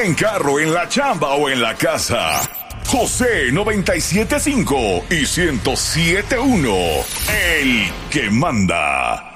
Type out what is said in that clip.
en carro, en la chamba o en la casa. José 97.5 y 107.1, el que manda.